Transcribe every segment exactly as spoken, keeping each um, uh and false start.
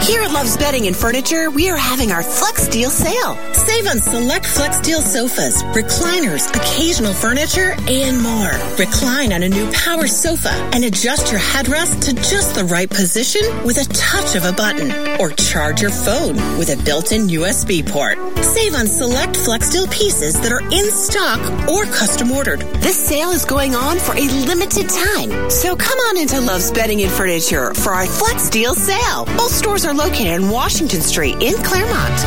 Here at Love's Bedding and Furniture, we are having our Flex Deal sale. Save on select Flex Deal sofas, recliners, occasional furniture, and more. Recline on a new power sofa and adjust your headrest to just the right position with a touch of a button. Or charge your phone with a built-in U S B port. Save on select Flex Deal pieces that are in stock or custom ordered. This sale is going on for a limited time. So come on into Love's Bedding and Furniture for our Flex Deal sale. Both stores are located on Washington Street in Claremont.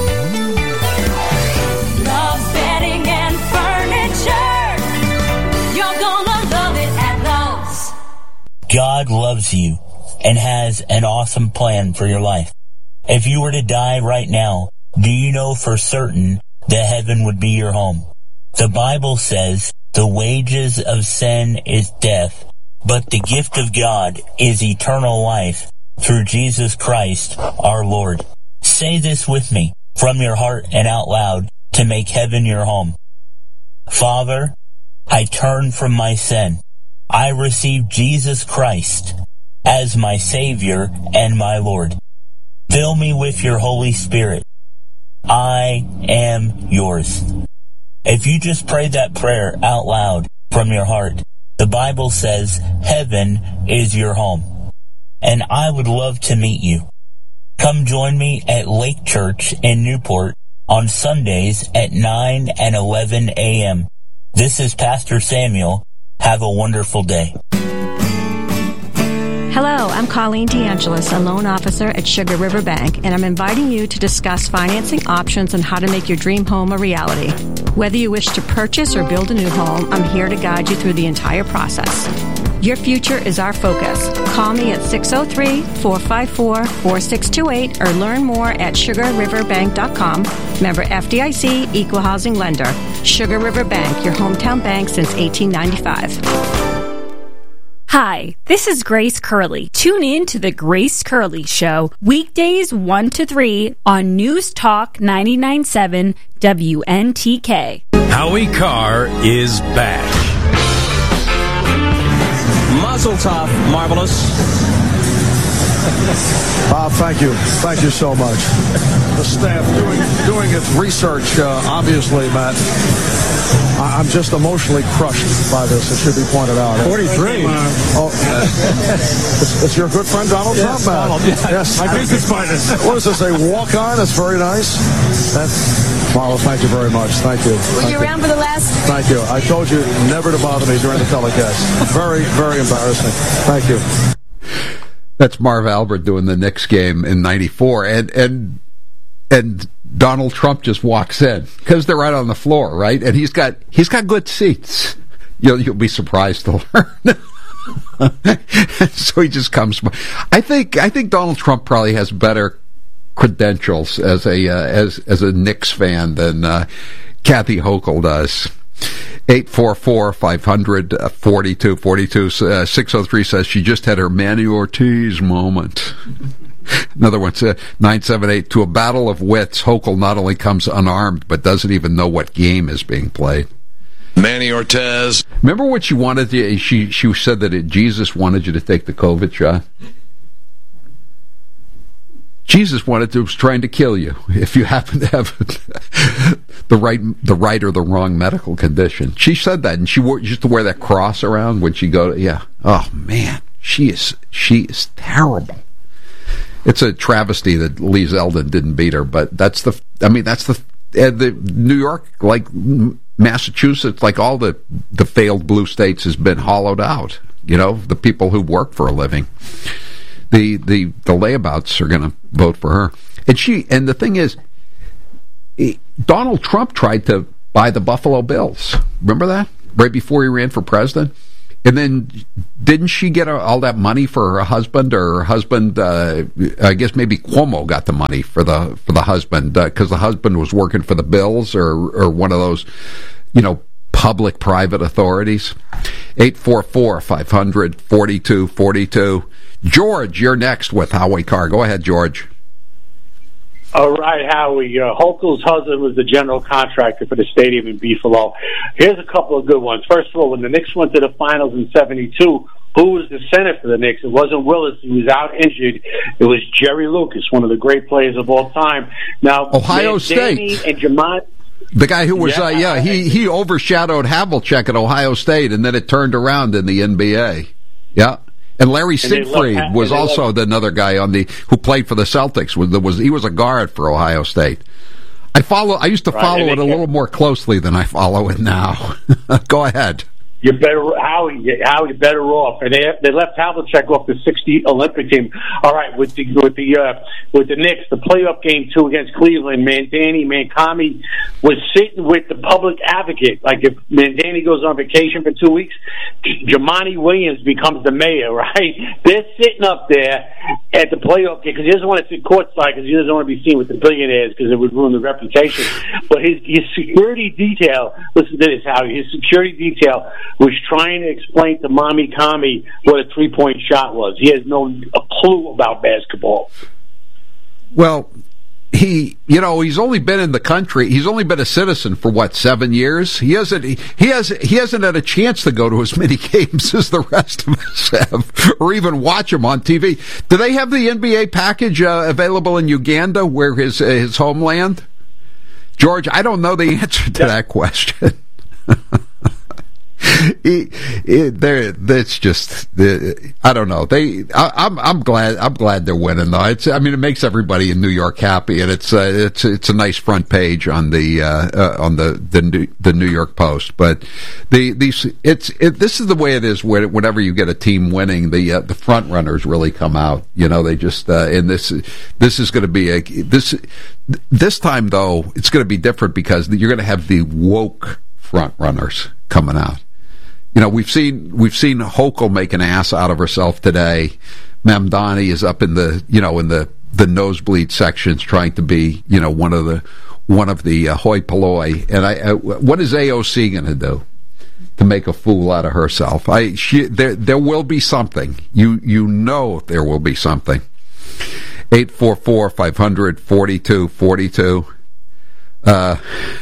Love's Bedding and Furniture. You're gonna love it at Love's. God loves you and has an awesome plan for your life. If you were to die right now, do you know for certain that heaven would be your home? The Bible says the wages of sin is death, but the gift of God is eternal life through Jesus Christ our Lord. Say this with me from your heart and out loud to make heaven your home. Father, I turn from my sin. I receive Jesus Christ as my Savior and my Lord. Fill me with your Holy Spirit. I am yours. If you just prayed that prayer out loud from your heart, the Bible says heaven is your home. And I would love to meet you. Come join me at Lake Church in Newport on Sundays at nine and eleven a.m. This is Pastor Samuel. Have a wonderful day. Hello, I'm Colleen DeAngelis, a loan officer at Sugar River Bank, and I'm inviting you to discuss financing options and how to make your dream home a reality. Whether you wish to purchase or build a new home, I'm here to guide you through the entire process. Your future is our focus. Call me at six oh three, four five four, four six two eight or learn more at sugar river bank dot com. Member F D I C, Equal Housing Lender. Sugar River Bank, your hometown bank since eighteen ninety-five. Hi, this is Grace Curley. Tune in to The Grace Curley Show, weekdays one to three on News Talk ninety-nine point seven W N T K. Howie Carr is back. Mazel tov, marvelous. Bob, thank you. Thank you so much. The staff doing doing its research, uh, obviously, Matt. I, I'm just emotionally crushed by this. It should be pointed out. forty-three. Oh, it's, it's your good friend Donald yes, Trump, Donald, Matt. yes. yes. My business partners. What is this, a walk-on? That's very nice. That's, Marlo, thank you very much. Thank you. Were thank you around you. for the last? Thank you. I told you never to bother me during the telecast. Very, very embarrassing. Thank you. That's Marv Albert doing the Knicks game in ninety-four, and and and Donald Trump just walks in because they're right on the floor, right? And he's got he's got good seats. You'll you'll be surprised to learn. So he just comes. I think I think Donald Trump probably has better credentials as a uh, as as a Knicks fan than uh, Kathy Hochul does. eight four four, five hundred, forty-two forty-two. Uh, six oh three says she just had her Manny Ortiz moment. Another one says nine seven eight, to a battle of wits, Hochul not only comes unarmed, but doesn't even know what game is being played. Manny Ortiz. Remember what she wanted to, she, she said that it, Jesus wanted you to take the COVID shot? Jesus wanted to, was trying to kill you if you happen to have the right, the right or the wrong medical condition. She said that, and she wore, used to wear that cross around when she go to, yeah. Oh man, she is, she is terrible. It's a travesty that Lee Zeldin didn't beat her, but that's the, I mean, that's the, uh, the New York, like Massachusetts, like all the, the failed blue states has been hollowed out. You know, the people who work for a living. The, the, the layabouts are going to vote for her. And she, and the thing is, he, Donald Trump tried to buy the Buffalo Bills. Remember that? Right before he ran for president? And then didn't she get all that money for her husband, or her husband, uh, I guess maybe Cuomo got the money for the, for the husband, because uh, the husband was working for the Bills or, or one of those, you know, public-private authorities. eight four four, five hundred, forty-two forty-two. George, you're next with Howie Carr. Go ahead, George. All right, Howie. Uh, Hochul's husband was the general contractor for the stadium in Buffalo. Here's a couple of good ones. First of all, when the Knicks went to the finals in seventy-two, who was the center for the Knicks. It wasn't Willis. He was out injured. It was Jerry Lucas, one of the great players of all time. Now, Ohio Man, State. Danny and Jamont. The guy who was, yeah, uh, yeah, he, he overshadowed Havlicek at Ohio State, and then it turned around in the N B A. Yeah. And Larry Siegfried left, was also left. another guy on the who played for the Celtics. Was, was he was a guard for Ohio State. I follow. I used to Right, follow and it a they- little more closely than I follow it now. Go ahead. You're better, Howie. Howie, you're better off. And they they left Havlicek off the sixty Olympic team. All right, with the with the uh, with the Knicks, the playoff game two against Cleveland, Mandani Mankami was sitting with the public advocate. Like if Mandani goes on vacation for two weeks, Jamani Williams becomes the mayor. Right? They're sitting up there at the playoff game because he doesn't want to sit courtside because he doesn't want to be seen with the billionaires because it would ruin the reputation. But his his security detail. Listen to this, Howie. His security detail was trying to explain to Mommy Kami what a three-point shot was. He has no a clue about basketball. Well, he, you know, he's only been in the country. He's only been a citizen for what, seven years? He hasn't. He, he has. He hasn't had a chance to go to as many games as the rest of us have, or even watch him on T V. Do they have the N B A package uh, available in Uganda, where his uh, his homeland? George, I don't know the answer to that question. It, it, there, that's just. I don't know. They. I, I'm. I'm glad. I'm glad they're winning. Though. It's. I mean, it makes everybody in New York happy, and it's. Uh, it's. It's a nice front page on the. Uh, uh, on the the New, the New York Post. But the these. It's. It, this is the way it is. Whenever you get a team winning, the uh, the front runners really come out. You know, they just. Uh, and this. This is going to be a. This. This time though, it's going to be different because you're going to have the woke front runners coming out. You know, we've seen we've seen Hochul make an ass out of herself today. Mamdani is up in the you know in the, the nosebleed sections trying to be you know one of the one of the uh, hoi polloi. And I, uh, what is A O C going to do to make a fool out of herself? I she, there there will be something. You you know there will be something. Eight four four five hundred forty two forty two. Uh.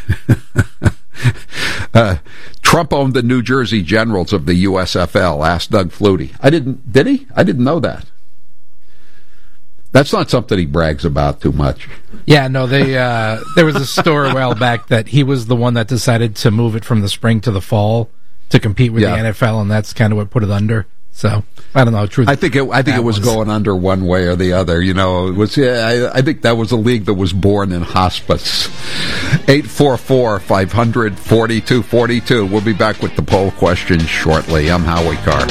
Uh, Trump owned the New Jersey Generals of the U S F L. Asked Doug Flutie. I didn't. Did he? I didn't know that. That's not something he brags about too much. Yeah, no. They uh, there was a story a while back that he was the one that decided to move it from the spring to the fall to compete with yeah. the N F L, and that's kind of what put it under. So I don't know. Truth. I think it. I think it was, was going under one way or the other. You know, it was. Yeah, I, I think that was a league that was born in hospice. Eight four four five hundred forty two forty two. We'll be back with the poll question shortly. I'm Howie Carr.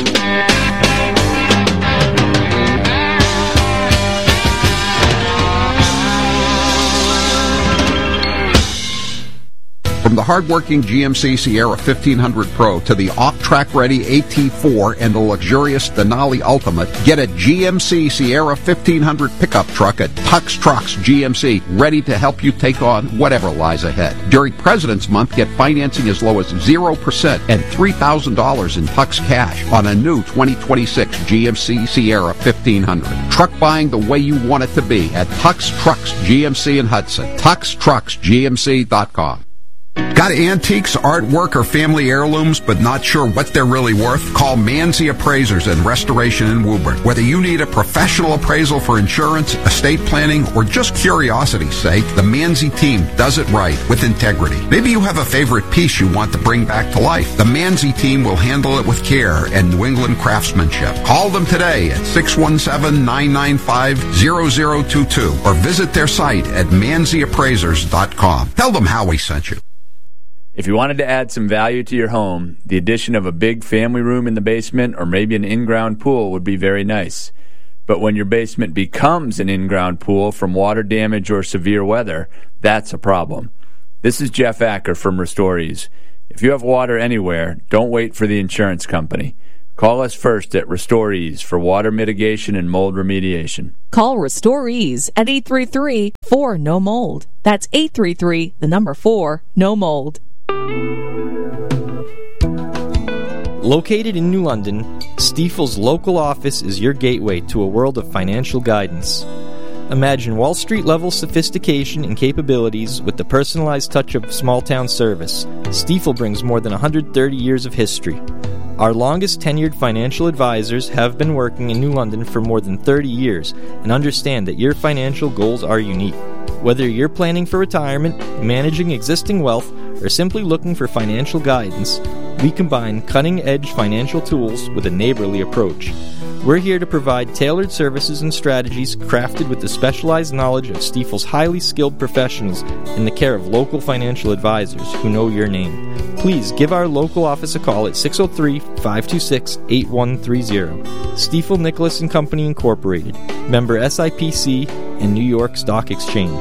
From the hard-working G M C Sierra fifteen hundred Pro to the off-track-ready A T four and the luxurious Denali Ultimate, get a G M C Sierra fifteen hundred pickup truck at Tux Trucks G M C, ready to help you take on whatever lies ahead. During President's Month, get financing as low as zero percent and three thousand dollars in Tux cash on a new twenty twenty-six G M C Sierra fifteen hundred. Truck buying the way you want it to be at Tux Trucks G M C in Hudson. Tux Trucks G M C dot com. Got antiques, artwork, or family heirlooms, but not sure what they're really worth? Call Manzi Appraisers and Restoration in Woburn. Whether you need a professional appraisal for insurance, estate planning, or just curiosity's sake, the Manzi team does it right with integrity. Maybe you have a favorite piece you want to bring back to life. The Manzi team will handle it with care and New England craftsmanship. Call them today at six one seven, nine nine five, zero zero two two or visit their site at manzi appraisers dot com. Tell them Howie sent you. If you wanted to add some value to your home, the addition of a big family room in the basement or maybe an in-ground pool would be very nice. But when your basement becomes an in-ground pool from water damage or severe weather, that's a problem. This is Jeff Acker from Restorees. If you have water anywhere, don't wait for the insurance company. Call us first at Restorees for water mitigation and mold remediation. Call Restorees at eight three three, four, N O mold. That's eight three three, the number four, no mold. Located in New London, Stifel's local office is your gateway to a world of financial guidance. Imagine Wall Street-level sophistication and capabilities with the personalized touch of small-town service. Stifel brings more than one hundred thirty years of history. Our longest tenured financial advisors have been working in New London for more than thirty years and understand that your financial goals are unique. Whether you're planning for retirement, managing existing wealth, or simply looking for financial guidance, we combine cutting-edge financial tools with a neighborly approach. We're here to provide tailored services and strategies crafted with the specialized knowledge of Stifel's highly skilled professionals in the care of local financial advisors who know your name. Please give our local office a call at six oh three, five two six, eight one three zero. Stifel Nicholas and Company Incorporated, member S I P C and New York Stock Exchange.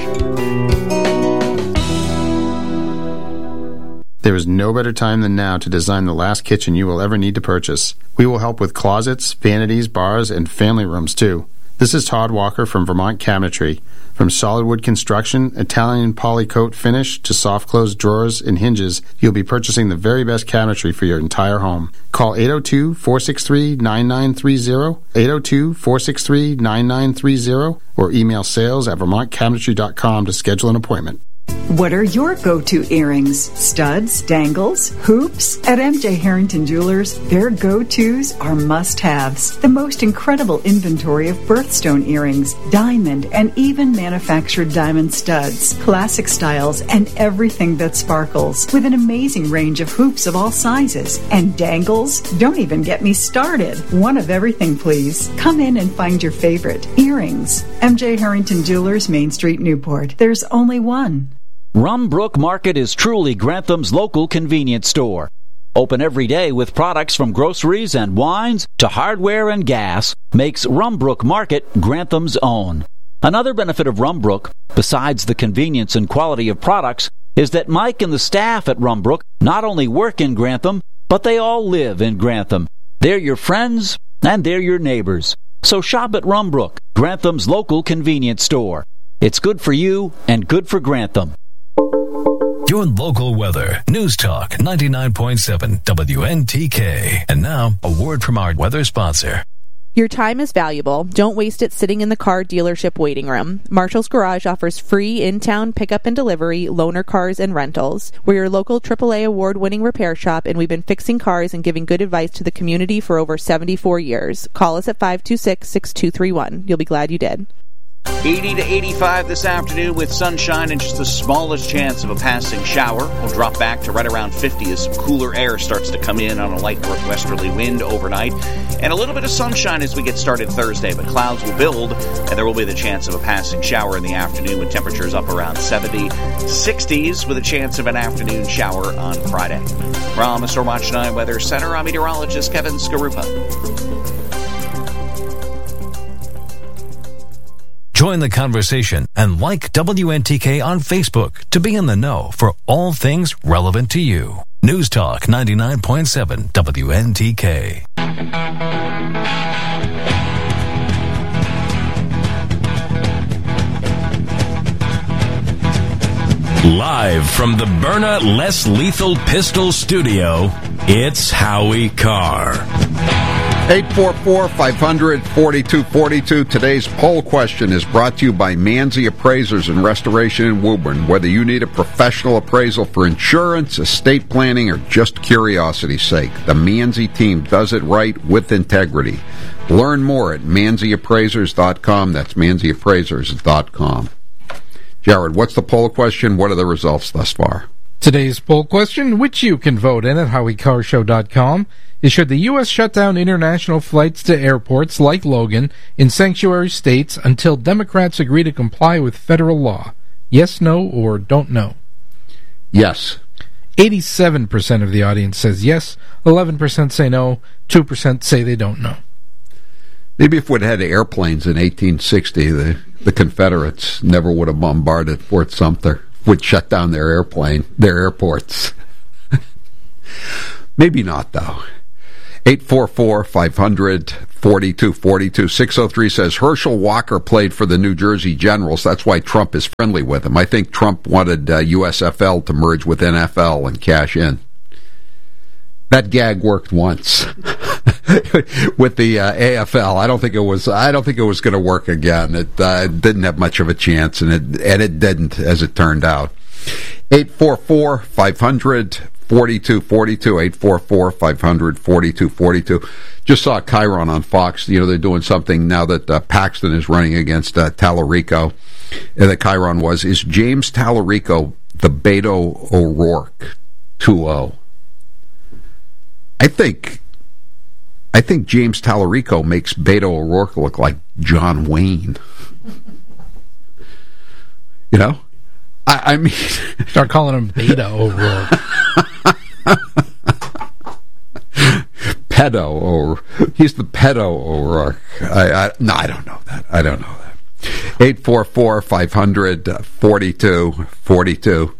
There is no better time than now to design the last kitchen you will ever need to purchase. We will help with closets, vanities, bars, and family rooms, too. This is Todd Walker from Vermont Cabinetry. From solid wood construction, Italian polycoat finish, to soft close drawers and hinges, you'll be purchasing the very best cabinetry for your entire home. Call eight oh two, four six three, nine nine three zero, eight oh two, four six three, nine nine three zero, or email sales at vermont cabinetry dot com to schedule an appointment. What are your go-to earrings? Studs, dangles, hoops? At M J Harrington Jewelers, their go-tos are must-haves. The most incredible inventory of birthstone earrings, diamond, and even manufactured diamond studs, classic styles, and everything that sparkles, with an amazing range of hoops of all sizes. And dangles? Don't even get me started. One of everything, please. Come in and find your favorite. Earrings. M J Harrington Jewelers, Main Street, Newport. There's only one. Rumbrook Market is truly Grantham's local convenience store. Open every day with products from groceries and wines to hardware and gas makes Rumbrook Market Grantham's own. Another benefit of Rumbrook, besides the convenience and quality of products, is that Mike and the staff at Rumbrook not only work in Grantham, but they all live in Grantham. They're your friends and they're your neighbors. So shop at Rumbrook, Grantham's local convenience store. It's good for you and good for Grantham. Your local weather. News Talk ninety-nine point seven W N T K. And now, a word from our weather sponsor. Your time is valuable. Don't waste it sitting in the car dealership waiting room. Marshall's Garage offers free in-town pickup and delivery, loaner cars, and rentals. We're your local triple A award-winning repair shop, and we've been fixing cars and giving good advice to the community for over seventy-four years. Call us at five two six, six two three one. You'll be glad you did. eighty to eighty-five this afternoon with sunshine and just the smallest chance of a passing shower. We'll drop back to right around fifty as some cooler air starts to come in on a light northwesterly wind overnight. And a little bit of sunshine as we get started Thursday, but clouds will build, and there will be the chance of a passing shower in the afternoon with temperatures up around seventy, sixties with a chance of an afternoon shower on Friday. From the Storm Watch nine Weather Center, I'm meteorologist Kevin Skarupa. Join the conversation and like W N T K on Facebook to be in the know for all things relevant to you. News Talk ninety-nine point seven W N T K. Live from the Byrna Less Lethal Pistol Studio, it's Howie Carr. eight four four, five hundred, forty-two forty-two. Today's poll question is brought to you by Manzi Appraisers and Restoration in Woburn. Whether you need a professional appraisal for insurance, estate planning, or just curiosity's sake, the Manzi team does it right with integrity. Learn more at manzi appraisers dot com. That's manzi appraisers dot com. Jared, what's the poll question? What are the results thus far? Today's poll question, which you can vote in at howie carr show dot com, is should the U S shut down international flights to airports like Logan in sanctuary states until Democrats agree to comply with federal law? Yes, no, or don't know? Yes. eighty-seven percent of the audience says yes, eleven percent say no, two percent say they don't know. Maybe if we'd had airplanes in eighteen sixty, the, the Confederates never would have bombarded Fort Sumter, would shut down their airplane, their airports. Maybe not, though. eight four four, five hundred, forty-two forty-two. six oh three says Herschel Walker played for the New Jersey Generals. That's why Trump is friendly with him. I think Trump wanted uh, U S F L to merge with N F L and cash in. That gag worked once with the uh, A F L. I don't think it was. I don't think it was going to work again. It uh, didn't have much of a chance, and it and it didn't, as it turned out. eight four four, five hundred, forty-two forty-two, eight four four, five hundred, forty-two forty-two. Just saw Chiron on Fox. You know, they're doing something now that uh, Paxton is running against uh, Tallarico. And the Chiron was, is James Tallarico the Beto O'Rourke two oh? I think, I think James Tallarico makes Beto O'Rourke look like John Wayne. You know? I, I mean... Start calling him Beto O'Rourke. Pedo, or he's the pedo O'Rourke. I, I, no, I don't know that. I don't know that. eight four four, five hundred, forty-two forty-two.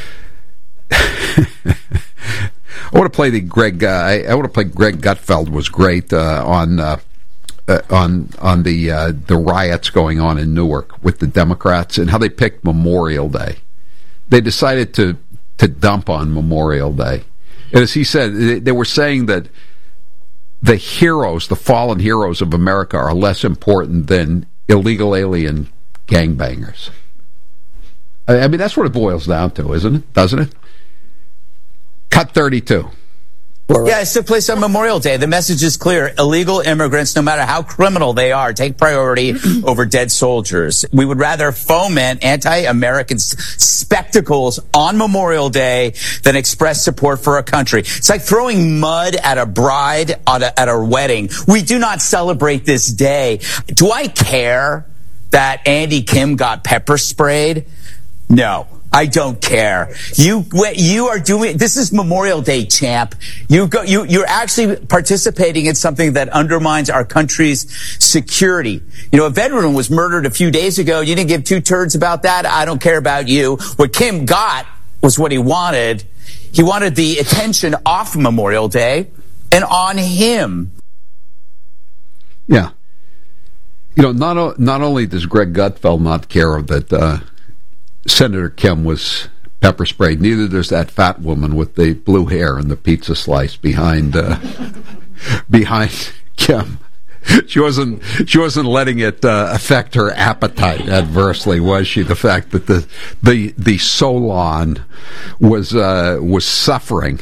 I want to play the Greg. Uh, I, I want to play Greg Gutfeld was great uh, on uh, uh, on on the uh, the riots going on in Newark with the Democrats and how they picked Memorial Day. They decided to to dump on Memorial Day, and as he said, they, they were saying that the heroes, the fallen heroes of America, are less important than illegal alien gangbangers. I, I mean, that's what it boils down to, isn't it? Doesn't it? Cut thirty-two. Yeah, it's took place on Memorial Day. The message is clear. Illegal immigrants, no matter how criminal they are, take priority over dead soldiers. We would rather foment anti-American s- spectacles on Memorial Day than express support for our country. It's like throwing mud at a bride at a, at a wedding. We do not celebrate this day. Do I care that Andy Kim got pepper sprayed? No. I don't care. You you are doing this is Memorial Day, champ. You go you you're actually participating in something that undermines our country's security. You know, a veteran was murdered a few days ago. You didn't give two turds about that. I don't care about you. What Kim got was what he wanted. He wanted the attention off Memorial Day and on him. Yeah. You know, not o- not only does Greg Gutfeld not care that uh, Senator Kim was pepper sprayed, neither does that fat woman with the blue hair and the pizza slice behind uh, behind Kim. She wasn't she wasn't letting it uh, affect her appetite adversely, was she? The fact that the the the Solon was uh, was suffering.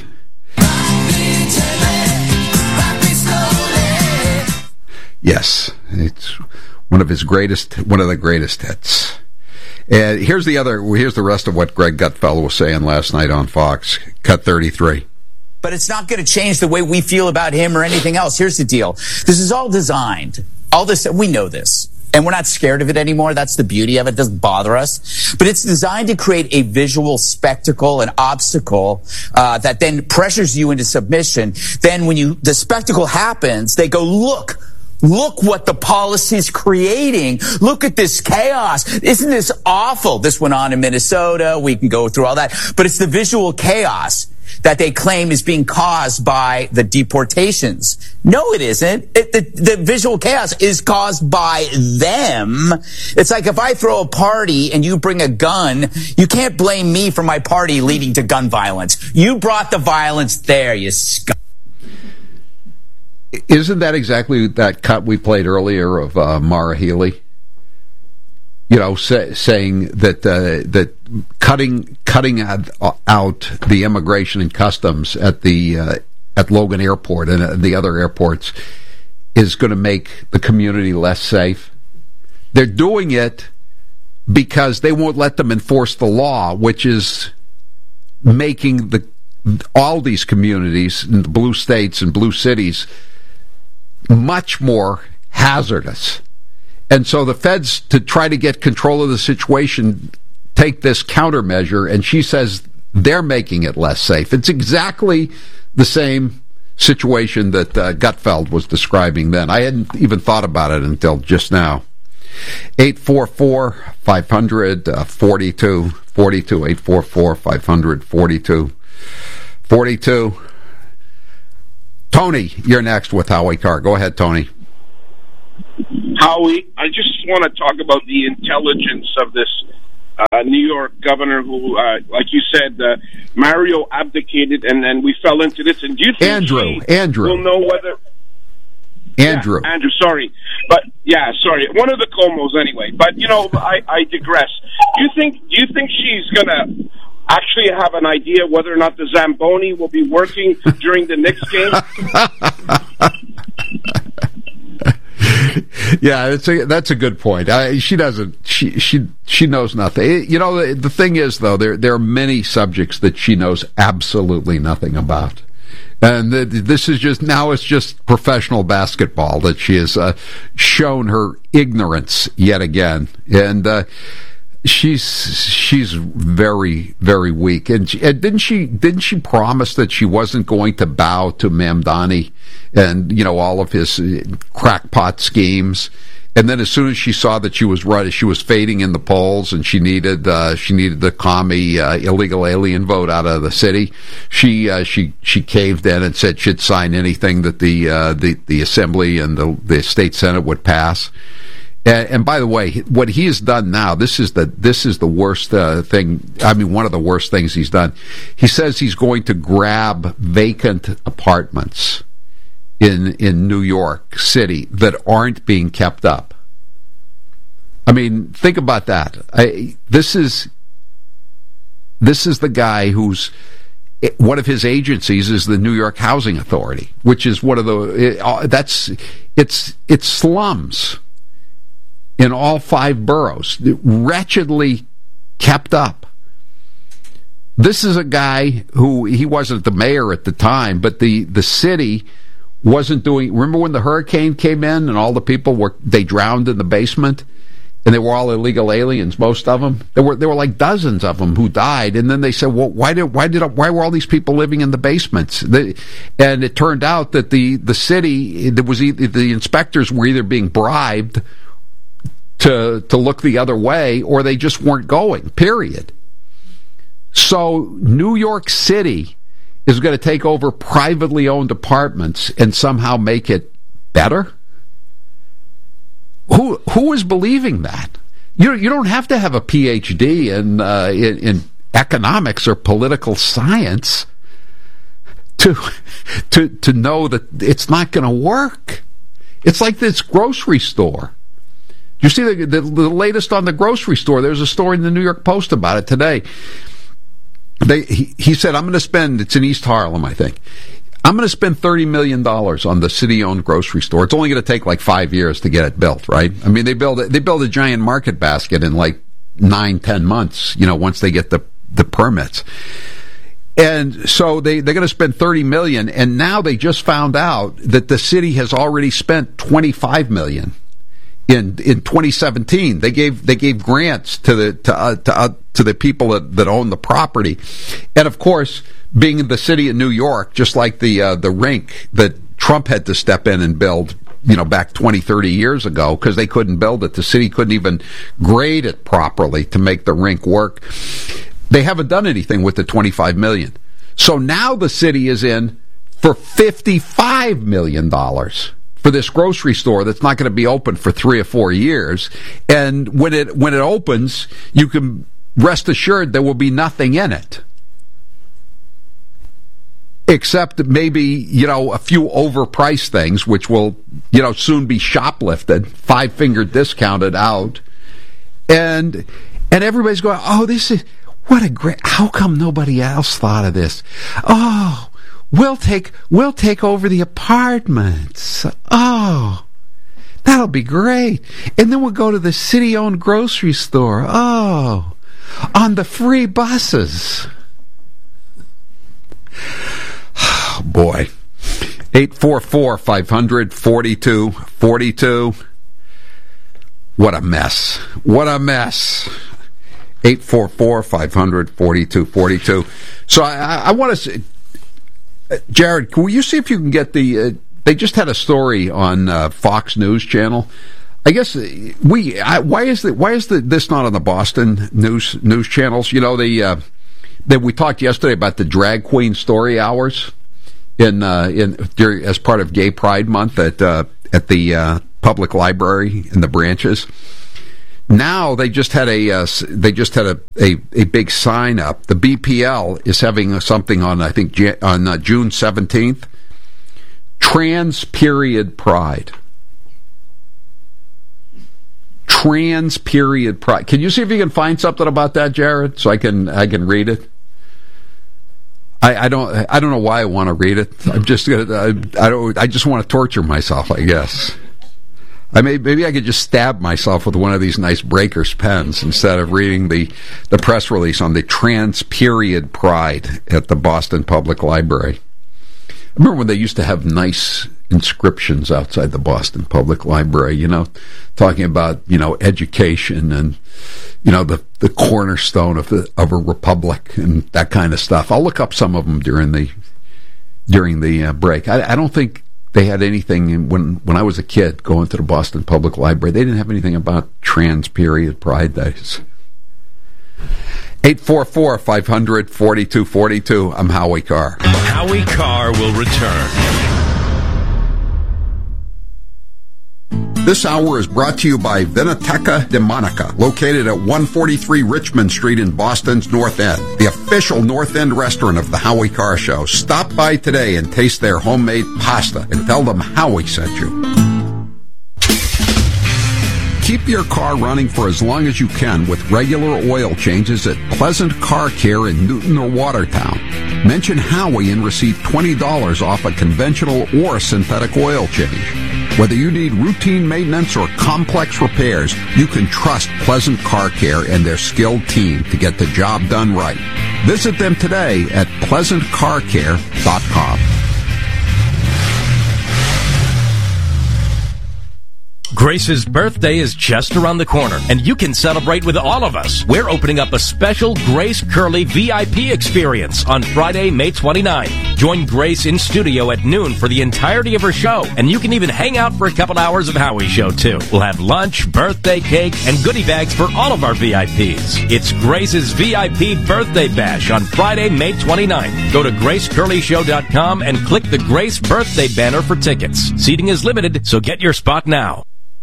Yes, it's one of his greatest, one of the greatest hits. And here's the other. Here's the rest of what Greg Gutfeld was saying last night on Fox. Cut thirty-three. But it's not going to change the way we feel about him or anything else. Here's the deal. This is all designed. All this, we know this. And we're not scared of it anymore. That's the beauty of it. It doesn't bother us. But it's designed to create a visual spectacle, an obstacle, uh, that then pressures you into submission. Then when you, the spectacle happens, they go, look, Look what the policy's creating. Look at this chaos. Isn't this awful? This went on in Minnesota. We can go through all that. But it's the visual chaos that they claim is being caused by the deportations. No, it isn't. It, the, the visual chaos is caused by them. It's like if I throw a party and you bring a gun, you can't blame me for my party leading to gun violence. You brought the violence there, you scum. Isn't that exactly that cut we played earlier of uh, Maura Healey? You know, say, saying that uh, that cutting cutting out, out the immigration and customs at the uh, at Logan Airport and uh, the other airports is going to make the community less safe. They're doing it because they won't let them enforce the law, which is making the all these communities in the blue states and blue cities much more hazardous. And so the feds, to try to get control of the situation, take this countermeasure, and she says they're making it less safe. It's exactly the same situation that uh, Gutfeld was describing then. I hadn't even thought about it until just now. eight four four, five hundred, forty-two forty-two, eight four four, five hundred, forty-two forty-two. Tony, you're next with Howie Carr. Go ahead, Tony. Howie, I just want to talk about the intelligence of this uh, New York governor who, uh, like you said, uh, Mario abdicated, and then we fell into this. And do you think Andrew, he Andrew. will know whether... Andrew. Yeah, Andrew, sorry. But, yeah, sorry. One of the Comos, anyway. But, you know, I, I digress. Do you think, do you think she's going to actually have an idea whether or not the Zamboni will be working during the Knicks game? Yeah, it's a, that's a good point. I, she doesn't. She she she knows nothing. You know, the, the thing is, though, there there are many subjects that she knows absolutely nothing about, and the, this is just now. It's just professional basketball that she has uh, shown her ignorance yet again, and. Uh, She's she's very very weak, and, she, and didn't she didn't she promise that she wasn't going to bow to Mamdani and you know all of his crackpot schemes, and then as soon as she saw that she was right, she was fading in the polls, and she needed uh, she needed the commie uh, illegal alien vote out of the city. She uh, she she caved in and said she'd sign anything that the uh, the the Assembly and the, the state Senate would pass. And, and by the way, what he has done now, this is the this is the worst uh, thing. I mean, one of the worst things he's done. He says he's going to grab vacant apartments in in New York City that aren't being kept up. I mean, think about that. I, this is this is the guy who's one of his agencies is the New York Housing Authority, which is one of the it, that's it's it's slums. In all five boroughs, wretchedly kept up. This is a guy who, he wasn't the mayor at the time, but the, the city wasn't doing, remember when the hurricane came in and all the people were, they drowned in the basement? And they were all illegal aliens, most of them. There were there were like dozens of them who died, and then they said, "Well, why did why did why were all these people living in the basements?" They, and it turned out that the the city, there was either, the inspectors were either being bribed to to look the other way, or they just weren't going, period. So New York City is going to take over privately owned apartments and somehow make it better? Who who is believing that? You you don't have to have a P H D in uh, in, in economics or political science to to to know that it's not going to work. It's like this grocery store. You see the, the, the latest on the grocery store? There's a story in the New York Post about it today. They, he, he said, I'm going to spend, it's in East Harlem, I think. I'm going to spend thirty million dollars on the city-owned grocery store. It's only going to take like five years to get it built, right? I mean, they build they build a giant market basket in like nine, ten months, you know, once they get the, the permits. And so they, they're going to spend thirty million dollars, and now they just found out that the city has already spent twenty-five million dollars. In in twenty seventeen, they gave they gave grants to the to uh, to, uh, to the people that, that own the property, and of course, being in the city of New York, just like the uh, the rink that Trump had to step in and build, you know, back twenty, thirty years ago, because they couldn't build it. The city couldn't even grade it properly to make the rink work. They haven't done anything with the twenty-five million dollars. So now the city is in for fifty-five million dollars. For this grocery store that's not going to be open for three or four years, and when it when it opens, you can rest assured there will be nothing in it, except maybe you know a few overpriced things, which will you know soon be shoplifted, five finger discounted out, and and everybody's going, oh, this is what a great. How come nobody else thought of this? Oh. We'll take we'll take over the apartments. Oh, that'll be great. And then we'll go to the city-owned grocery store. Oh, on the free buses. Oh, boy. eight four four, five hundred, forty-two forty-two. What a mess. What a mess. eight four four, five hundred, forty-two forty-two. So I, I, I want to... Uh, Jared, can you see if you can get the... Uh, they just had a story on uh, Fox News Channel. I guess we... I, why is the, why is the, this not on the Boston news news channels? You know, the, uh, that we talked yesterday about the drag queen story hours in uh, in during, as part of Gay Pride Month at uh, at the uh, public library in the branches. Now they just had a uh, they just had a, a, a big sign up. The B P L is having something on I think on uh, June seventeenth. Trans period pride. Trans period pride. Can you see if you can find something about that, Jared? So I can I can read it. I, I don't. I don't know why I want to read it. I'm just gonna. I, I don't. I just want to torture myself, I guess. I may, maybe I could just stab myself with one of these nice Breakers pens instead of reading the, the press release on the trans-period pride at the Boston Public Library. I remember when they used to have nice inscriptions outside the Boston Public Library, you know, talking about, you know, education and, you know, the, the cornerstone of the, of a republic and that kind of stuff. I'll look up some of them during the during the uh, break. I, I don't think they had anything in, when when I was a kid going to the Boston Public Library. They didn't have anything about trans-period pride days. eight four four, five hundred, forty-two forty-two. I'm Howie Carr. Howie Carr will return. This hour is brought to you by Vinoteca de Monica, located at one forty-three Richmond Street in Boston's North End, the official North End restaurant of the Howie Carr Show. Stop by today and taste their homemade pasta and tell them Howie sent you. Keep your car running for as long as you can with regular oil changes at Pleasant Car Care in Newton or Watertown. Mention Howie and receive twenty dollars off a conventional or synthetic oil change. Whether you need routine maintenance or complex repairs, you can trust Pleasant Car Care and their skilled team to get the job done right. Visit them today at pleasant car care dot com. Grace's birthday is just around the corner, and you can celebrate with all of us. We're opening up a special Grace Curley V I P experience on Friday, May twenty-ninth. Join Grace in studio at noon for the entirety of her show, and you can even hang out for a couple hours of Howie Show, too. We'll have lunch, birthday cake, and goodie bags for all of our V I Ps. It's Grace's V I P Birthday Bash on Friday, May twenty-ninth. Go to grace curley show dot com and click the Grace Birthday banner for tickets. Seating is limited, so get your spot now.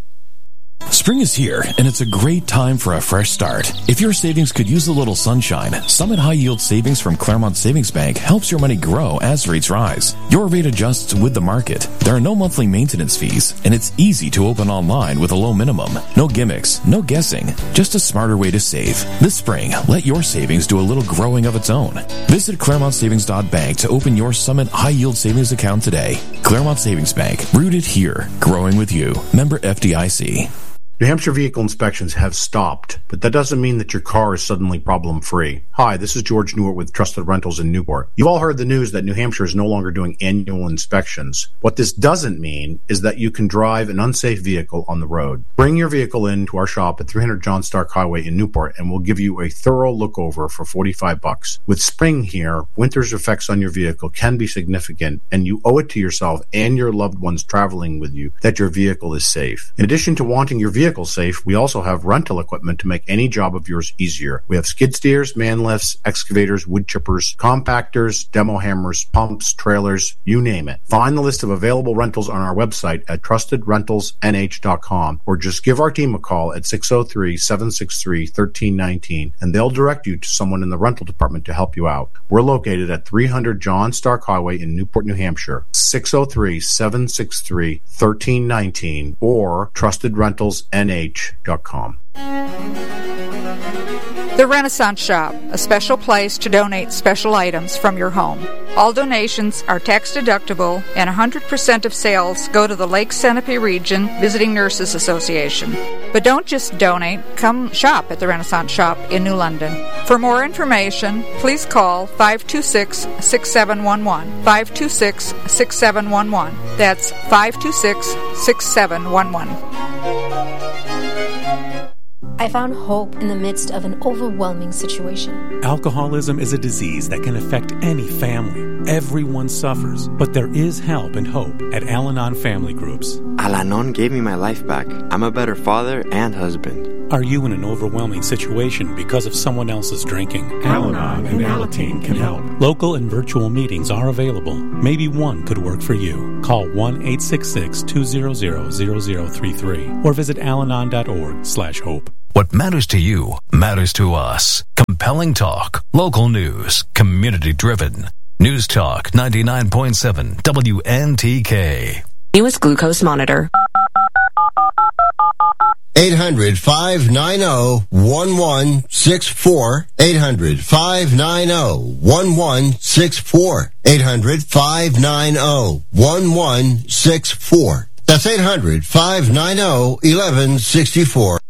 Spring is here, and it's a great time for a fresh start. If your savings could use a little sunshine, Summit High Yield Savings from Claremont Savings Bank helps your money grow as rates rise. Your rate adjusts with the market. There are no monthly maintenance fees, and it's easy to open online with a low minimum. No gimmicks, no guessing, just a smarter way to save. This spring, let your savings do a little growing of its own. Visit claremont savings dot bank to open your Summit High Yield Savings account today. Claremont Savings Bank, rooted here, growing with you. Member F D I C. New Hampshire vehicle inspections have stopped, but that doesn't mean that your car is suddenly problem-free. Hi, this is George Newart with Trusted Rentals in Newport. You've all heard the news that New Hampshire is no longer doing annual inspections. What this doesn't mean is that you can drive an unsafe vehicle on the road. Bring your vehicle in to our shop at three hundred John Stark Highway in Newport, and we'll give you a thorough look-over for forty-five bucks. With spring here, winter's effects on your vehicle can be significant, and you owe it to yourself and your loved ones traveling with you that your vehicle is safe. In addition to wanting your vehicle safe, we also have rental equipment to make any job of yours easier. We have skid steers, man lifts, excavators, wood chippers, compactors, demo hammers, pumps, trailers, you name it. Find the list of available rentals on our website at trusted rentals n h dot com, or just give our team a call at six oh three, seven six three, one three one nine, and they'll direct you to someone in the rental department to help you out. We're located at three hundred John Stark Highway in Newport, New Hampshire, six oh three, seven six three, one three one nine, or trusted rentals n h dot com. The Renaissance Shop, a special place to donate special items from your home. All donations are tax deductible, and one hundred percent of sales go to the Lake Centipede Region Visiting Nurses Association. But don't just donate, come shop at the Renaissance Shop in New London. For more information, please call five two six, six seven one one, five two six, six seven one one. That's five two six, six seven one one. I found hope in the midst of an overwhelming situation. Alcoholism is a disease that can affect any family. Everyone suffers, but there is help and hope at Al-Anon Family Groups. Al-Anon gave me my life back. I'm a better father and husband. Are you in an overwhelming situation because of someone else's drinking? Al-Anon and Alateen can help. Local and virtual meetings are available. Maybe one could work for you. Call one eight six six, two zero zero, zero zero three three or visit alanon dot org slash hope. What matters to you matters to us. Compelling talk, local news, community driven. News Talk ninety-nine point seven W N T K. Newest glucose monitor. eight hundred, five nine zero, one one six four. eight hundred, five nine zero, one one six four. eight hundred, five nine zero, one one six four. That's eight hundred, five nine zero, one one six four.